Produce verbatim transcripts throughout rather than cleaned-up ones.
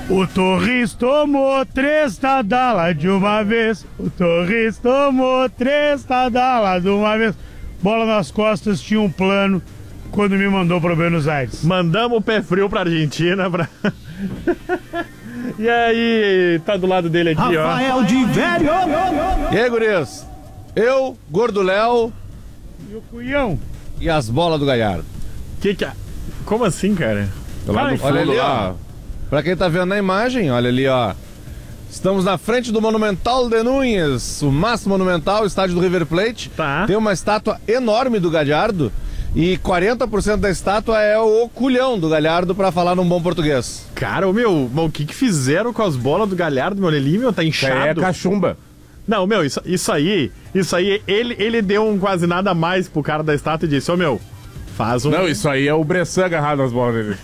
O Torres tomou três tadalas de uma vez. O Torres tomou três tadalas de uma vez. Bola nas costas, tinha um plano quando me mandou para Buenos Aires. Mandamos o pé frio pra Argentina. Pra... E aí, tá do lado dele aqui, ó. Rafael de Velho. E aí, guris? Eu, Gordo Léo E o Cunhão? e as bolas do Galhardo. Que que... Como assim, cara? Lá do fundo, Olha ali, lá. ó. Pra quem tá vendo na imagem, olha ali, ó. Estamos na frente do Monumental de Núñez, o máximo monumental, estádio do River Plate. Tá. Tem uma estátua enorme do Galhardo e quarenta por cento da estátua é o culhão do Galhardo, pra falar num bom português. Cara, ô, meu, mas o que que fizeram com as bolas do Galhardo, meu? Ali, meu, tá Isso aí é inchado. cachumba. Não, meu, isso, isso aí, isso aí, ele, ele deu um quase nada a mais pro cara da estátua e disse, ô, meu, faz um... Não, isso aí é o Bressan agarrado nas bolas dele.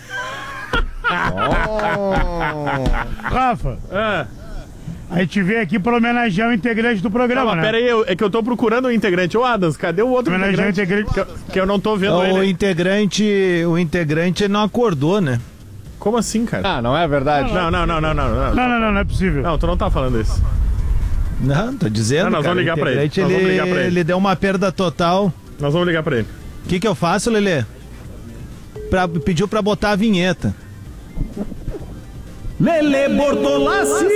Rafa, Ah, a gente veio aqui para homenagear o integrante do não, programa, mas né? pera aí, eu- é que eu tô procurando o integrante. Ô, Adams, cadê o outro Homenagear o integrante? integrante. Que, eu- que eu não tô vendo O ele. integrante, o integrante não acordou, né? Como assim, cara? Ah, não é verdade? Não, não, não, não, não, não. Não, não, não, não é possível. Não, tu não tá falando isso. Não, tô dizendo, Não, nós cara, vamos ligar o pra ele. integrante, Nós vamos ligar pra ele. ele deu uma perda total. Nós vamos ligar pra ele. O que que eu faço, Lelê? Pra, pediu pra botar a vinheta. Lelê Bortolassi.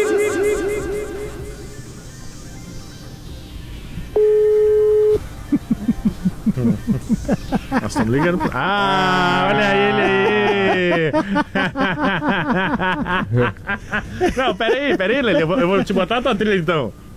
Nós estamos ligando pra... Ah, olha ele aí! Não, pera aí, pera aí, Lelê. Eu vou, eu vou te botar a tua trilha, então.